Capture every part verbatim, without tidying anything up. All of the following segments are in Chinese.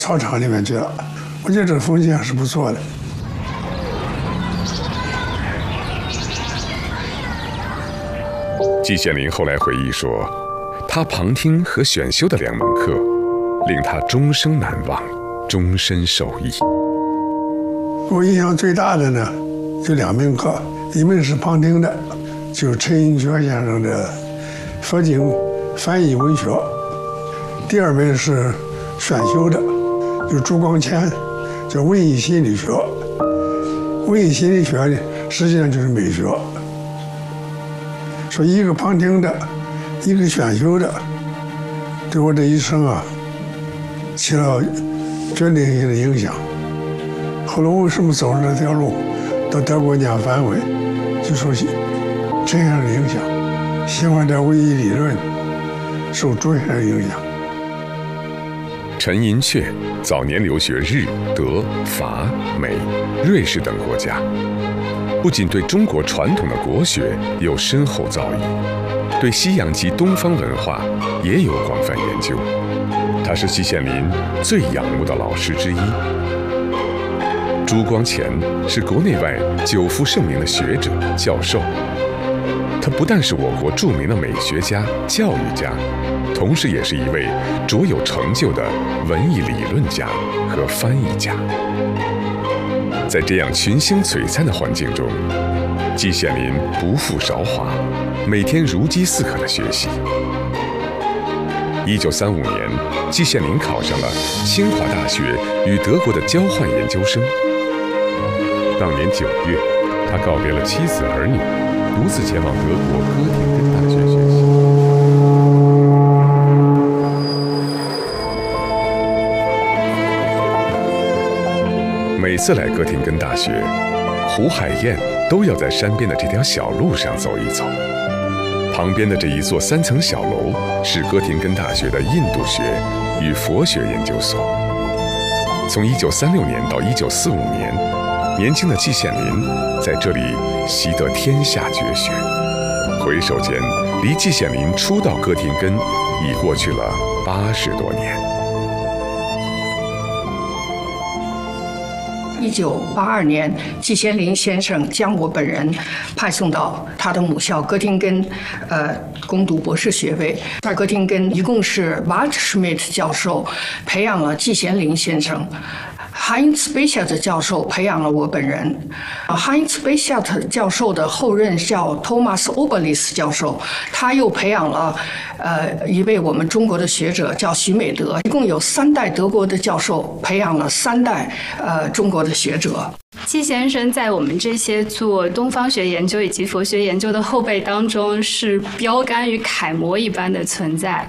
操场里面去了。我觉得这个风气还是不错的。 季羡林后来回忆说，他旁听和选修的两门课，令他终生难忘，终身受益。 我印象最大的呢，就两门课，一门是旁听的，就是陈寅恪先生的佛经翻译文学；第二门是选修的，就是朱光潜，叫文艺心理学。文艺心理学呢，实际上就是美学。说一个旁听的，一个选修的，对我这一生啊，起了决定性的影响。后来我为什么走上这条路，到德国念梵文，就受这样的影响，喜欢这文艺理论，受朱先生影响。 陈寅恪早年留学日、德、法、美、瑞士等国家，不仅对中国传统的国学有深厚造诣，对西洋及东方文化也有广泛研究。他是季羡林最仰慕的老师之一。朱光潜是国内外久负盛名的学者、教授。他不但是我国著名的美学家、教育家，同时也是一位卓有成就的文艺理论家和翻译家。在这样群星璀璨的环境中，季羡林不负韶华，每天如饥似渴地学习。一九三五年，季羡林考上了清华大学与德国的交换研究生。当年九月，他告别了妻子儿女，独自前往德国哥廷根大学学习。每次来哥廷根大学，胡海燕都要在山边的这条小路上走一走。旁边的这一座三层小楼是哥廷根大学的印度学与佛学研究所。从一九三六年到一九四五年，年轻的季羡林在这里习得天下绝学。回首间，离季羡林初到哥廷根已过去了八十多年。 一九八二年，季羡林先生将我本人派送到他的母校哥廷根，呃，攻读博士学位。在哥廷根，一共是 Waldschmidt 教授培养了季羡林先生。Heinz Bechert 教授培养了我本人。Heinz Bechert 教授的后任叫 Thomas Oberlis 教授，他又培养了呃一位我们中国的学者叫徐美德，一共有三代德国的教授培养了三代呃中国的学者。 季先生在我们这些做东方学研究以及佛学研究的后辈当中是标杆与楷模一般的存在。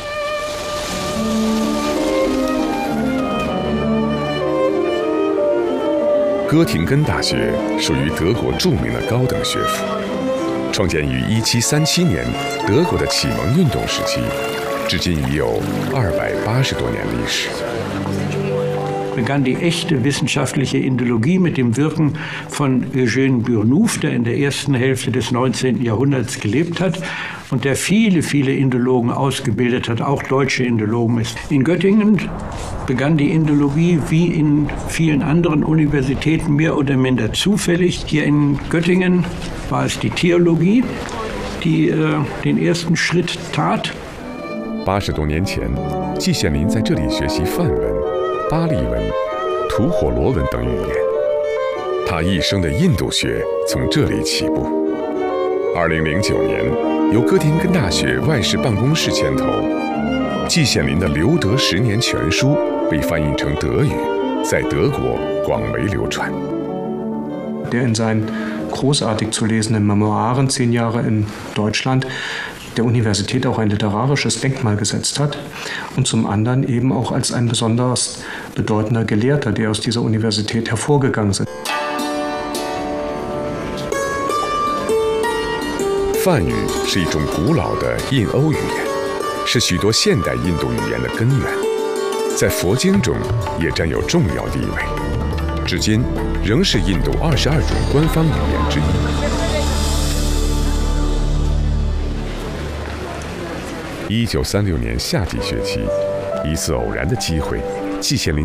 哥廷根大学属于德国著名的高等学府，创建于一七三七年德国的启蒙运动时期，至今已有二百八十多年历史。 begann die echte wissenschaftliche Indologie mit dem Wirken von Eugène Burnouf, der in der ersten Hälfte des neunzehnten Jahrhunderts gelebt hat und der viele, viele Indologen ausgebildet hat, auch deutsche Indologen ist. In Göttingen begann die Indologie wie in vielen anderen Universitäten mehr oder minder zufällig. Hier in Göttingen war es die Theologie, die äh, den ersten Schritt tat. 八十多年前，季羡林在这里学习梵文、巴利文、吐火罗文等语言。他一生的印度学从这里起步。二零零九年，由哥廷根大学外事办公室牵头，季羡林的《留德十年全书》被翻译成德语，在德国广为流传。 Der in seinen großartig zu lesenden Memoiren zehn Jahre in Deutschland der Universität auch ein literarisches Denkmal gesetzt hat und zum anderen eben auch als ein besonders bedeutender Gelehrter, der aus dieser Universität hervorgegangen ist. 梵语是一种古老的印欧语言，是许多现代印度语言的根源，在佛经中也占有重要地位，至今仍是印度二十二种官方语言之一。一九三六年夏季学期，一次偶然的机会，季羡林